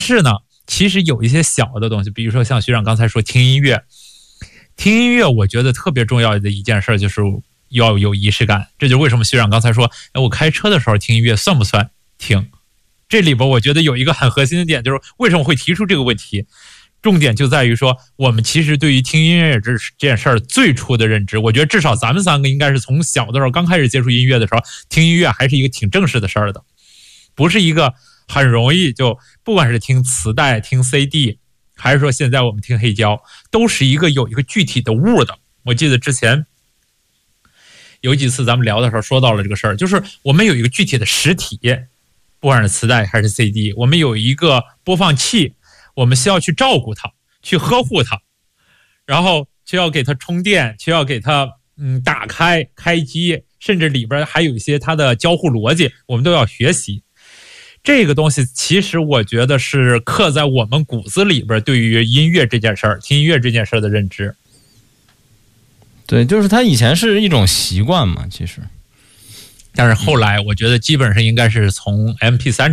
是呢，其实有一些小的东西，比如说像学长刚才说听音乐，我觉得特别重要的一件事就是要有仪式感。这就是为什么学长刚才说，我开车的时候听音乐算不算听？这里边我觉得有一个很核心的点，就是为什么会提出这个问题。重点就在于说，我们其实对于听音乐这件事儿最初的认知，我觉得至少咱们三个应该是从小的时候刚开始接触音乐的时候，听音乐还是一个挺正式的事儿的，不是一个很容易就不管是听磁带、听 CD， 还是说现在我们听黑胶，都是有一个具体的物的。我记得之前有几次咱们聊的时候说到了这个事儿，就是我们有一个具体的实体，不管是磁带还是 CD， 我们有一个播放器，我们需要去照顾它，去呵护它，然后需要给它充电，需要给它打开开机，甚至里边还有一些它的交互逻辑，我们都要学习。这个东西其实我觉得是刻在我们骨子里边对于音乐这件事儿、听音乐这件事儿的认知。 对，就是它以前是一种习惯嘛，其实。 但是后来我觉得基本上应该是从 MP3